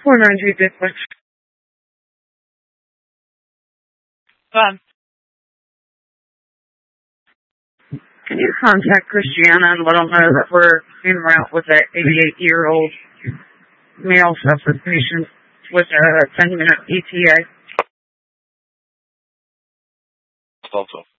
493 Bigfoot. Can you contact Christiana and let them know that we're en route with that 88-year-old male suffered patient with a 10-minute ETA? Also.